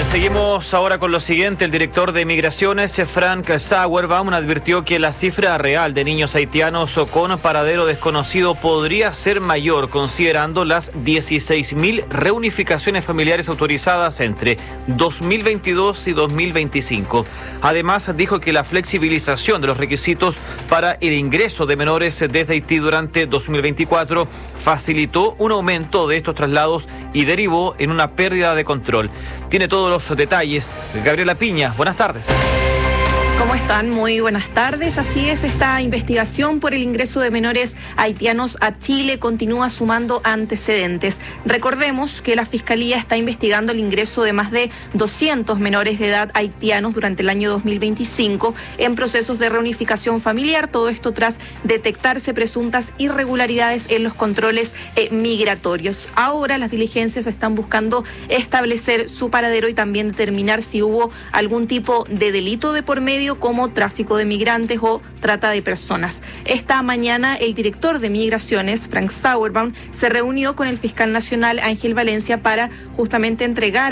Seguimos ahora con lo siguiente. El director de Migraciones, Frank Sauerbaum, advirtió que la cifra real de niños haitianos con paradero desconocido podría ser mayor, considerando las 16.000 reunificaciones familiares autorizadas entre 2022 y 2025. Además, dijo que la flexibilización de los requisitos para el ingreso de menores desde Haití durante 2024 facilitó un aumento de estos traslados y derivó en una pérdida de control. Tiene todos los detalles Gabriela Piña. Buenas tardes. ¿Cómo están? Muy buenas tardes. Así es, esta investigación por el ingreso de menores haitianos a Chile continúa sumando antecedentes. Recordemos que la Fiscalía está investigando el ingreso de más de 200 menores de edad haitianos durante el año 2025 en procesos de reunificación familiar, todo esto tras detectarse presuntas irregularidades en los controles migratorios. Ahora las diligencias están buscando establecer su paradero y también determinar si hubo algún tipo de delito de por medio, como tráfico de migrantes o trata de personas. Esta mañana el director de Migraciones, Frank Sauerbaum, se reunió con el fiscal nacional Ángel Valencia para justamente entregar